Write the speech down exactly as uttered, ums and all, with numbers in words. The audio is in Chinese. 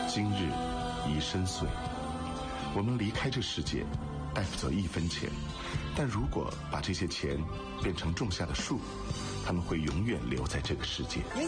今日已深邃。我们离开这世界，带不走一分钱，但如果把这些钱变成种下的树，他们会永远留在这个世界。